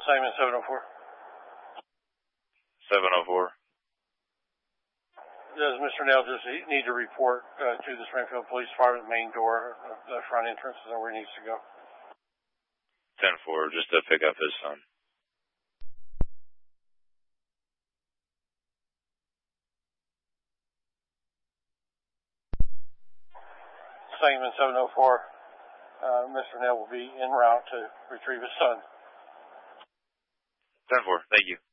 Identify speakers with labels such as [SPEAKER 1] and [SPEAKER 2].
[SPEAKER 1] Simon 704.
[SPEAKER 2] 704.
[SPEAKER 1] Does Mr. Nell just need to report to the Springfield Police Department main door, the front entrance, is where he needs to go?
[SPEAKER 2] 10-4, just to pick up his son.
[SPEAKER 1] Simon 704. Mr. Nell will be en route to retrieve his son.
[SPEAKER 2] 10-4, thank you.